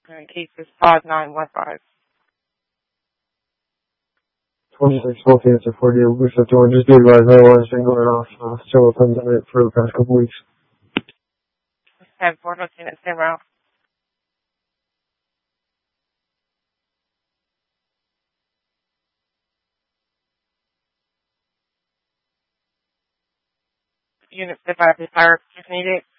And case is 5915. 26 Wolf answer for you. Boost up to one. Just be advised, otherwise been going off several times on it for the past couple weeks. 10-4, looking at 0. Unit 5 is fire if needed.